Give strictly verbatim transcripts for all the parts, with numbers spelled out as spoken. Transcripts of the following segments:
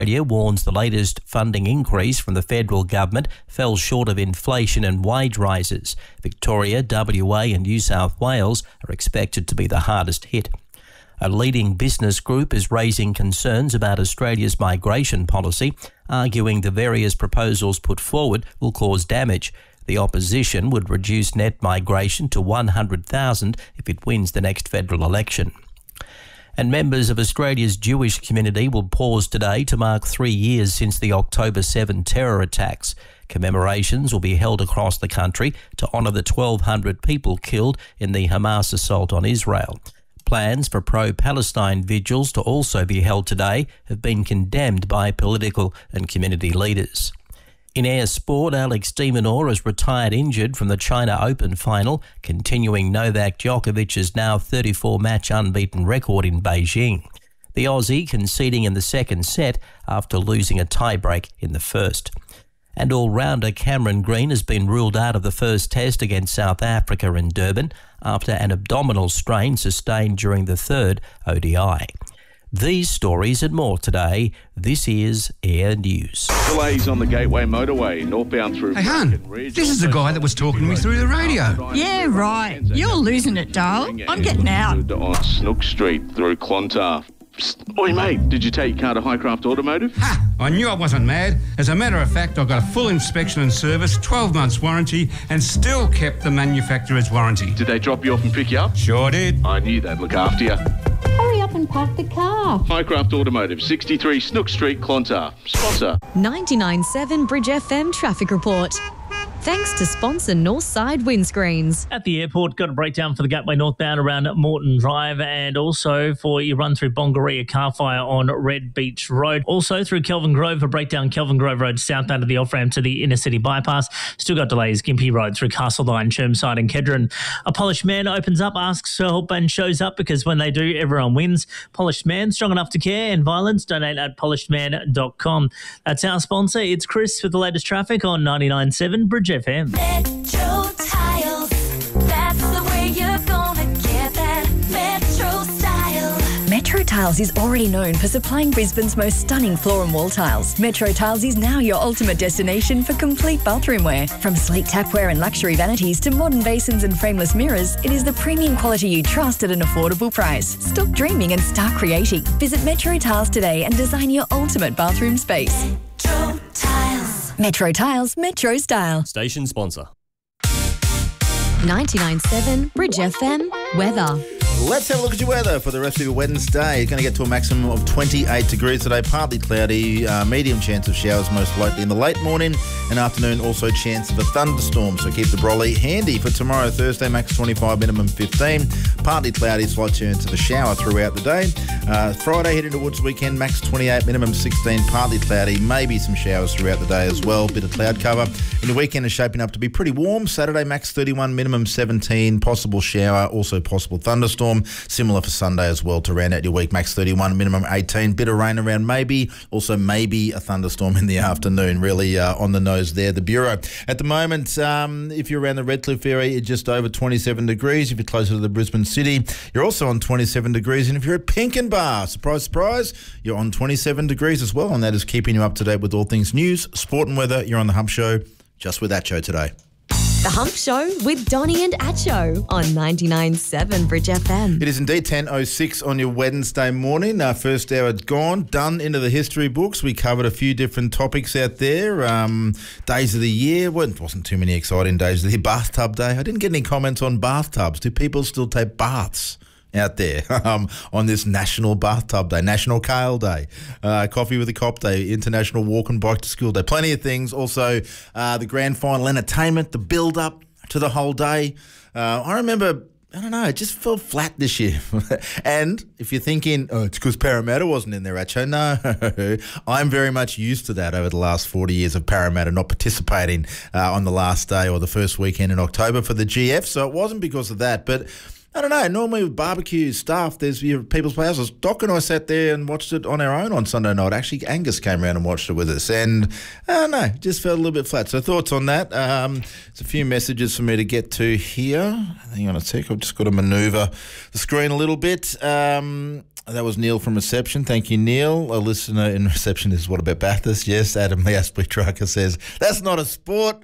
Australia warns the latest funding increase from the federal government fell short of inflation and wage rises. Victoria, W A and New South Wales are expected to be the hardest hit. A leading business group is raising concerns about Australia's migration policy, arguing the various proposals put forward will cause damage. The opposition would reduce net migration to one hundred thousand if it wins the next federal election. And members of Australia's Jewish community will pause today to mark three years since the October seventh terror attacks. Commemorations will be held across the country to honour the twelve hundred people killed in the Hamas assault on Israel. Plans for pro-Palestine vigils to also be held today have been condemned by political and community leaders. In air sport, Alex de Minaur has retired injured from the China Open final, continuing Novak Djokovic's now thirty-four match unbeaten record in Beijing. The Aussie conceding in the second set after losing a tiebreak in the first. And all-rounder Cameron Green has been ruled out of the first test against South Africa in Durban after an abdominal strain sustained during the third O D I. These stories and more today. This is Air News. Delays on the Gateway Motorway, northbound through... Hey, hun, this is the guy that was talking to me through the radio. Yeah, right. You're losing it, Dale. I'm getting out. On Snook Street through Clontarf. Psst. Oi, mate, did you take your car to Highcraft Automotive? Ha! I knew I wasn't mad. As a matter of fact, I got a full inspection and service, twelve months warranty, and still kept the manufacturer's warranty. Did they drop you off and pick you up? Sure did. I knew they'd look after you. Hurry up and park the car. Highcraft Automotive, sixty-three Snook Street, Clontarf. Sponsor. ninety-nine point seven Bridge F M Traffic Report. Thanks to sponsor Northside Windscreens. At the airport, got a breakdown for the Gateway northbound around Moreton Drive, and also for your run through Bongaria car fire on Red Beach Road. Also through Kelvin Grove, a breakdown Kelvin Grove Road southbound of the off-ramp to the inner city bypass. Still got delays Gympie Road through Castledine, Chermside and Kedron. A Polished Man opens up, asks for help and shows up, because when they do, everyone wins. Polished Man, strong enough to care and violence. Donate at polished man dot com. That's our sponsor. It's Chris with the latest traffic on ninety-nine point seven Bridge F M. Metro Tiles, that's the way you're gonna get that Metro style. Metro Tiles is already known for supplying Brisbane's most stunning floor and wall tiles. Metro Tiles is now your ultimate destination for complete bathroom wear. From sleek tapware and luxury vanities to modern basins and frameless mirrors, it is the premium quality you trust at an affordable price. Stop dreaming and start creating. Visit Metro Tiles today and design your ultimate bathroom space. Metro Tiles. Metro Tiles, Metro style. Station sponsor. ninety-nine point seven Bridge F M weather. Let's have a look at your weather for the rest of your Wednesday. It's going to get to a maximum of twenty-eight degrees today. Partly cloudy, uh, medium chance of showers most likely in the late morning and afternoon. Also chance of a thunderstorm, so keep the brolly handy. For tomorrow, Thursday, max twenty-five, minimum fifteen. Partly cloudy, slight chance of a shower throughout the day. Uh, Friday, heading towards the weekend, max twenty-eight, minimum sixteen. Partly cloudy, maybe some showers throughout the day as well. Bit of cloud cover. And the weekend is shaping up to be pretty warm. Saturday, max thirty-one, minimum seventeen. Possible shower, also possible thunderstorm. Similar for Sunday as well to round out your week. Max thirty-one, minimum eighteen. Bit of rain around maybe. Also maybe a thunderstorm in the afternoon. Really uh, on the nose there, the Bureau. At the moment, um, if you're around the Redcliffe area, you're just over twenty-seven degrees. If you're closer to the Brisbane City, you're also on twenty-seven degrees. And if you're at Pinkenbar, surprise, surprise, you're on twenty-seven degrees as well. And that is keeping you up to date with all things news, sport and weather. You're on The Hump Show, just with Acho today. The Hump Show with Donnie and Acho on ninety-nine point seven Bridge F M. It is indeed ten oh six on your Wednesday morning. Our first hour gone, done into the history books. We covered a few different topics out there. Um, days of the year, well, it wasn't too many exciting days of the year. Bathtub day. I didn't get any comments on bathtubs. Do people still take baths out there um, on this National Bathtub Day, National Kale Day, uh, Coffee with a Cop Day, International Walk and Bike to School Day, plenty of things. Also, uh, the grand final entertainment, the build-up to the whole day. Uh, I remember, I don't know, it just felt flat this year. And if you're thinking, oh, it's because Parramatta wasn't in there, Acho, no. I'm very much used to that over the last forty years of Parramatta not participating uh, on the last day or the first weekend in October for the G F. So it wasn't because of that, but I don't know, normally with barbecue stuff, there's your people's playhouses. Doc and I sat there and watched it on our own on Sunday night. Actually, Angus came around and watched it with us, and I don't know, just felt a little bit flat. So thoughts on that? Um, there's a few messages for me to get to here. Hang on a sec, I've just got to manoeuvre the screen a little bit. Um, That was Neil from reception. Thank you, Neil. A listener in reception is What About Bathurst? Yes, Adam the Aspley Trucker says, that's not a sport.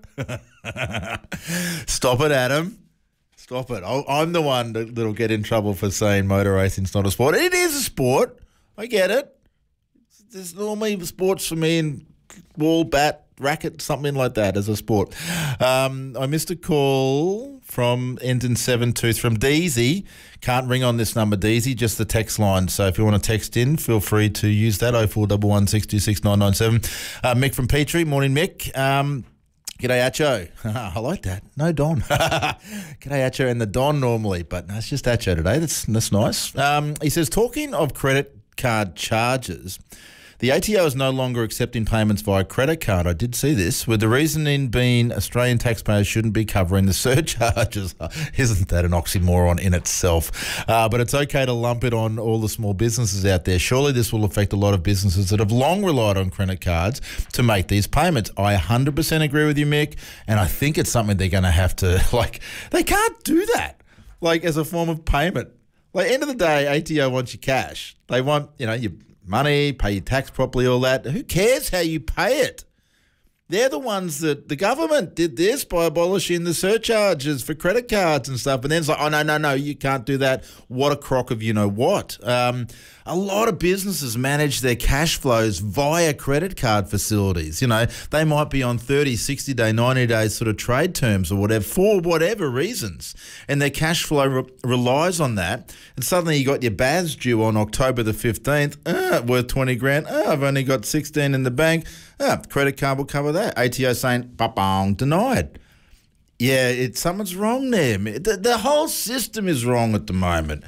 Stop it, Adam. Stop it. I'll, I'm the one that, that'll get in trouble for saying motor racing's not a sport. It is a sport. I get it. There's normally sports for me in ball, bat, racket, something like that as a sport. Um, I missed a call from ending seven two from Deezy. Can't ring on this number, Deezy, just the text line. So if you want to text in, feel free to use that, oh four one one, six two six, nine nine seven. Uh, Mick from Petrie. Morning, Mick. Um, G'day, Acho. I like that. No Don. G'day, Acho and the Don normally, but no, it's just Acho today. That's, that's nice. Um, he says, talking of credit card charges, the A T O is no longer accepting payments via credit card. I did see this, with the reasoning being Australian taxpayers shouldn't be covering the surcharges. Isn't that an oxymoron in itself? Uh, but it's okay to lump it on all the small businesses out there. Surely this will affect a lot of businesses that have long relied on credit cards to make these payments. I one hundred percent agree with you, Mick, and I think it's something they're going to have to, like, they can't do that, like, as a form of payment. Like, end of the day, A T O wants your cash. They want, you know, your money, pay your tax properly, all that. Who cares how you pay it? They're the ones that, the government did this by abolishing the surcharges for credit cards and stuff. And then it's like, oh, no, no, no, you can't do that. What a crock of you-know-what. Um, a lot of businesses manage their cash flows via credit card facilities. You know, they might be on thirty, sixty day, ninety day sort of trade terms or whatever, for whatever reasons. And their cash flow re- relies on that. And suddenly you got your B A S due on October the fifteenth, uh, worth twenty grand. Oh, I've only got sixteen in the bank. Ah, credit card will cover that. A T O saying, ba-bong, denied. Yeah, it, something's wrong there. The, the whole system is wrong at the moment.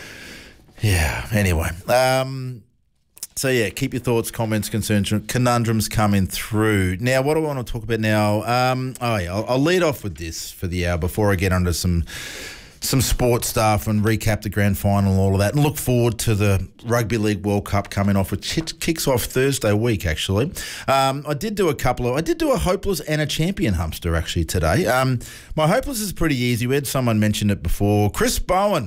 Yeah, anyway. Um, so, yeah, keep your thoughts, comments, concerns, conundrums coming through. Now, what do I want to talk about now? Um, oh, yeah, I'll, I'll lead off with this for the hour before I get onto some... some sports stuff and recap the grand final and all of that, and look forward to the Rugby League World Cup coming off, which kicks off Thursday week, actually. Um, I did do a couple of, I did do a hopeless and a champion humster, actually, today. Um, my hopeless is pretty easy. We had someone mention it before. Chris Bowen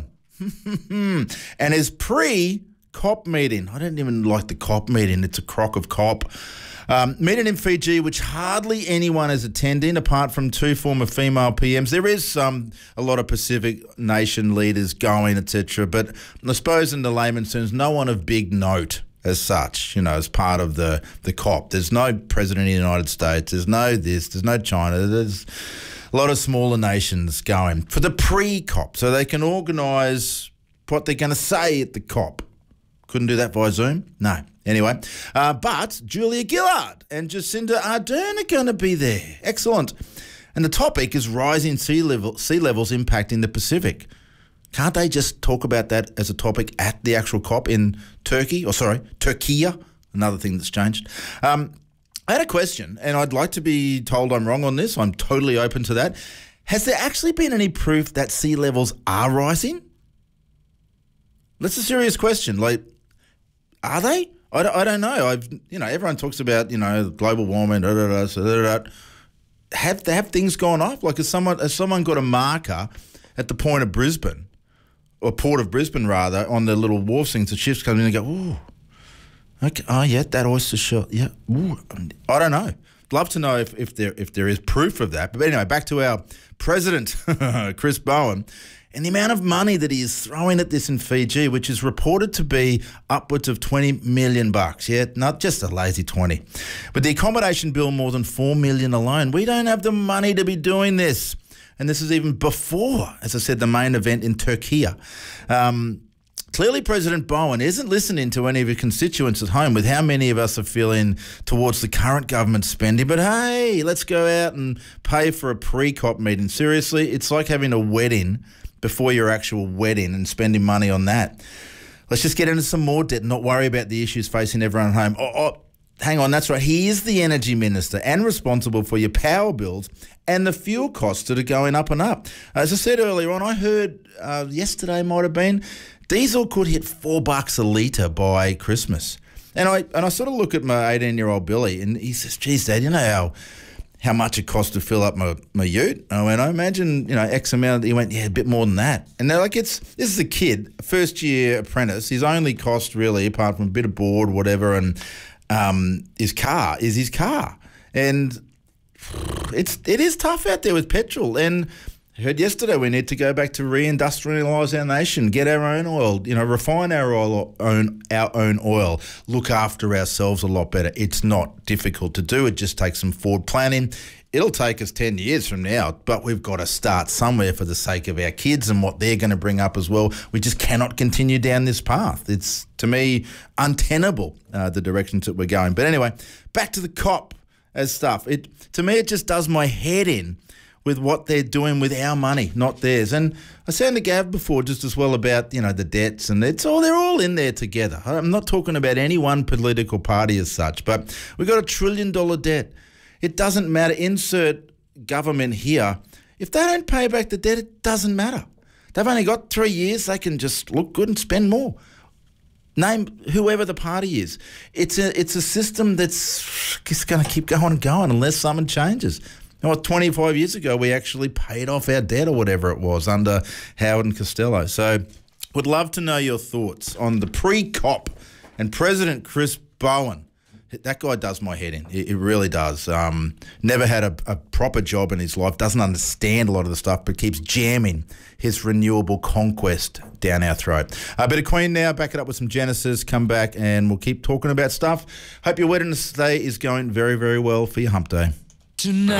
and his pre-COP meeting. I don't even like the COP meeting. It's a crock of COP. Um, meeting in Fiji, which hardly anyone is attending, apart from two former female P Ms. There is um, a lot of Pacific nation leaders going, et cetera. But I suppose in the layman's terms, no one of big note as such, you know, as part of the, the COP. There's no president of the United States. There's no this. There's no China. There's a lot of smaller nations going for the pre-COP, so they can organise what they're going to say at the COP. Couldn't do that via Zoom? No. Anyway, uh, but Julia Gillard and Jacinda Ardern are going to be there. Excellent. And the topic is rising sea level sea levels impacting the Pacific. Can't they just talk about that as a topic at the actual COP in Turkey? Or sorry, Turkey, another thing that's changed. Um, I had a question, and I'd like to be told I'm wrong on this. I'm totally open to that. Has there actually been any proof that sea levels are rising? That's a serious question. Like, are they? I don't, I don't know. I've you know everyone talks about you know global warming. Da, da, da, da, da, da. Have have things gone off? Like has someone has someone got a marker at the point of Brisbane, or port of Brisbane rather, on the little wharf things? The ships come in and go, ooh, okay, oh yeah, that oyster shell, yeah. Ooh. I don't know. Love to know if, if there if there is proof of that. But anyway, back to our president, Chris Bowen. And the amount of money that he is throwing at this in Fiji, which is reported to be upwards of twenty million bucks. Yeah, not just a lazy twenty. But the accommodation bill, more than four million alone. We don't have the money to be doing this. And this is even before, as I said, the main event in Turkey. Um, clearly, President Bowen isn't listening to any of your constituents at home with how many of us are feeling towards the current government spending. But hey, let's go out and pay for a pre-COP meeting. Seriously, it's like having a wedding before your actual wedding and spending money on that. Let's just get into some more debt and not worry about the issues facing everyone at home. Oh, oh, hang on, that's right. He is the energy minister and responsible for your power bills and the fuel costs that are going up and up. As I said earlier on, I heard uh, yesterday might have been, diesel could hit four bucks a litre by Christmas. And I and I sort of look at my eighteen-year-old Billy and he says, geez, Dad, you know how how much it cost to fill up my, my ute. I went, I imagine, you know, X amount. He went, yeah, a bit more than that. And they're like, it's this is a kid, first year apprentice. His only cost really, apart from a bit of board, whatever, and um, his car is his car. And it's it is tough out there with petrol. And I heard yesterday we need to go back to reindustrialise our nation, get our own oil, you know, refine our oil, own our own oil, look after ourselves a lot better. It's not difficult to do. It just takes some forward planning. It'll take us ten years from now, but we've got to start somewhere for the sake of our kids and what they're going to bring up as well. We just cannot continue down this path. It's, to me, untenable, uh, the directions that we're going. But anyway, back to the COP as stuff. It to me, it just does my head in with what they're doing with our money, not theirs. And I sounded to Gav before just as well about, you know, the debts, and it's all, they're all in there together. I'm not talking about any one political party as such, but we've got a trillion dollar debt. It doesn't matter. Insert government here. If they don't pay back the debt, it doesn't matter. They've only got three years. They can just look good and spend more. Name whoever the party is. It's a, it's a system that's just going to keep going and going unless something changes. You know, twenty-five years ago, we actually paid off our debt or whatever it was under Howard and Costello. So would love to know your thoughts on the pre-COP and President Chris Bowen. That guy does my head in. It, it really does. Um, never had a, a proper job in his life, doesn't understand a lot of the stuff, but keeps jamming his renewable conquest down our throat. A bit of Queen now, back it up with some Genesis, come back and we'll keep talking about stuff. Hope your Wednesday is going very, very well for your hump day. Tonight.